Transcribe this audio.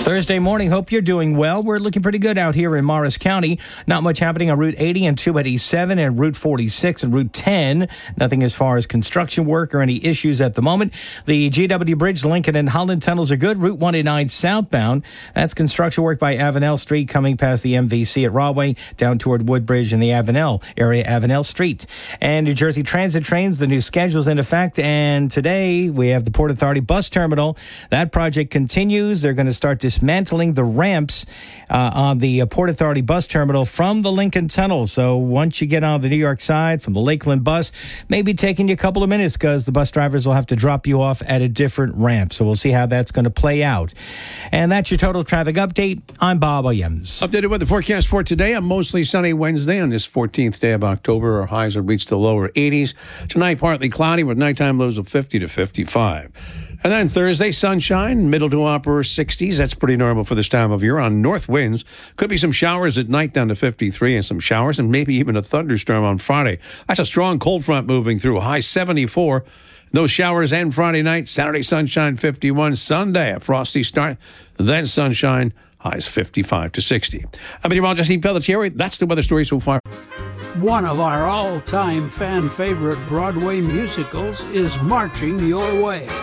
Thursday morning. Hope you're doing well. We're looking pretty good out here in Morris County. Not much happening on Route 80 and 287 and Route 46 and Route 10. Nothing as far as construction work or any issues at the moment. The GW Bridge, Lincoln and Holland tunnels are good. Route 189 southbound. That's construction work by Avenel Street coming past the MVC at Rahway down toward Woodbridge in the Avenel area, Avenel Street. And New Jersey Transit trains, the new schedule's in effect. And today we have the Port Authority bus terminal. That project continues. They're going to start dismantling the ramps on the Port Authority bus terminal from the Lincoln Tunnel. So once you get on the New York side from the Lakeland bus, maybe taking you a couple of minutes because the bus drivers will have to drop you off at a different ramp. So we'll see how that's going to play out. And that's your total traffic update. I'm Bob Williams. Updated weather forecast for today. A mostly sunny Wednesday on this 14th day of October. Our highs will reach the lower 80s. Tonight, partly cloudy with nighttime lows of 50 to 55. And then Thursday, sunshine, middle to upper 60s. That's pretty normal for this time of year. On north winds, could be some showers at night down to 53 and some showers and maybe even a thunderstorm on Friday. That's a strong cold front moving through, high 74. Those showers end Friday night. Saturday, sunshine 51. Sunday, a frosty start. Then sunshine, highs 55 to 60. I'm meteorologist Steve Pelletieri. That's the weather story so far. One of our all-time fan favorite Broadway musicals is marching your way.